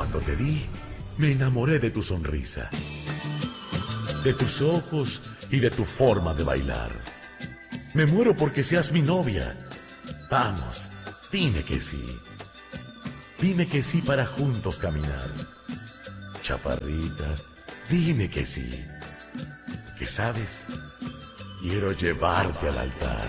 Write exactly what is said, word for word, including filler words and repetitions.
Cuando te vi, me enamoré de tu sonrisa, de tus ojos y de tu forma de bailar. Me muero porque seas mi novia. Vamos, dime que sí. Dime que sí para juntos caminar. Chaparrita, dime que sí. Que sabes, quiero llevarte al altar.